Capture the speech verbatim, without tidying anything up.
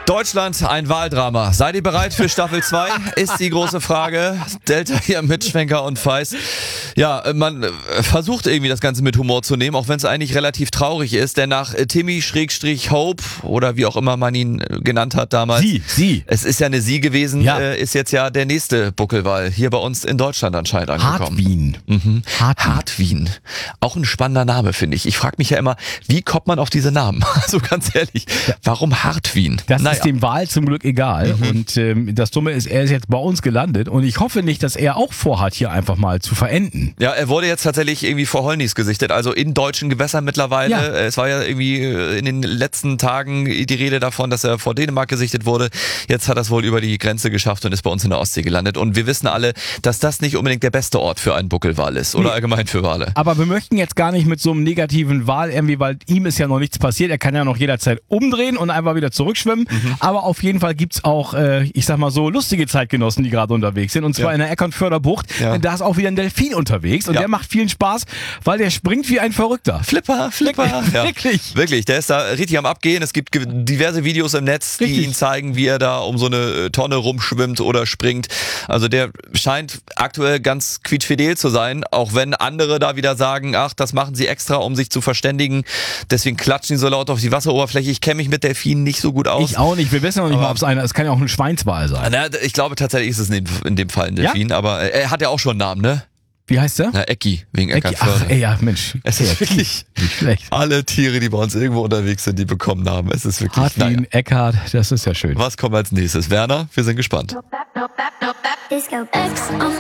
Deutschland, ein Wahldrama. Seid ihr bereit für Staffel zwei? Ist die große Frage. Delta hier mit Schwenker und Feist. Ja, man versucht irgendwie das Ganze mit Humor zu nehmen, auch wenn es eigentlich relativ traurig ist, denn nach Timmy Schrägstrich Hope oder wie auch immer man ihn genannt hat damals. Sie, sie. Es ist ja eine Sie gewesen, Ja. äh, ist jetzt ja der nächste Buckelwal hier bei uns in Deutschland anscheinend angekommen. Hartwien. Mhm. Hartwien. Hartwien. Auch ein spannender Name, finde ich. Ich frage mich ja immer, wie kommt man auf diese Namen? Also ganz ehrlich, warum Hartwien? Das Naja. ist dem Wahl zum Glück egal. Mhm. Und ähm, das Dumme ist, er ist jetzt bei uns gelandet und ich hoffe nicht, dass er auch vorhat, hier einfach mal zu verenden. Ja, er wurde jetzt tatsächlich irgendwie vor Holnis gesichtet, also in deutschen Gewässern mittlerweile. Ja. Es war ja irgendwie in den letzten Tagen die Rede davon, dass er vor Dänemark gesichtet wurde. Jetzt hat er es wohl über die Grenze geschafft und ist bei uns in der Ostsee gelandet. Und wir wissen alle, dass das nicht unbedingt der beste Ort für einen Buckelwal ist oder Nee. allgemein für Wale. Aber wir möchten jetzt gar nicht mit so einem negativen Wal irgendwie, weil ihm ist ja noch nichts passiert. Er kann ja noch jederzeit umdrehen und einfach wieder zurückschwimmen. Mhm. Aber auf jeden Fall gibt's auch, äh, ich sag mal so, lustige Zeitgenossen, die gerade unterwegs sind. Und zwar Ja. in der Eckernförder Bucht. Ja. Da ist auch wieder ein Delfin unterwegs und Ja. der macht vielen Spaß, weil der springt wie ein Verrückter. Flipper, Flipper. Ja. Wirklich. Wirklich, der ist da richtig am Abgehen. Es gibt ge- diverse Videos im Netz, die Richtig. ihn zeigen, wie er da um so eine äh, Tonne rumschwimmt oder springt. Also der scheint aktuell ganz quietschfidel zu sein, auch wenn andere da wieder sagen, ach, das machen sie extra, um sich zu verständigen. Deswegen klatschen sie so laut auf die Wasseroberfläche. Ich kenne mich mit Delfinen nicht so gut aus. Ich auch nicht. Wir wissen noch nicht Aber- mal, ob es einer ist. Es kann ja auch ein Schweinswal sein. Na, ich glaube tatsächlich ist es in dem, in dem Fall ein Ja? Delfin, aber er hat ja auch schon einen Namen, ne? Wie heißt der? Na, Ecki, wegen Ecki. Eckernförde. Ach, ey, ja, Mensch. Es ist wirklich, Nicht schlecht. alle Tiere, die bei uns irgendwo unterwegs sind, die bekommen Namen. Es ist wirklich, Hartwien, naja. Eckhart, das ist ja schön. Was kommt als nächstes? Werner, wir sind gespannt. Disco X on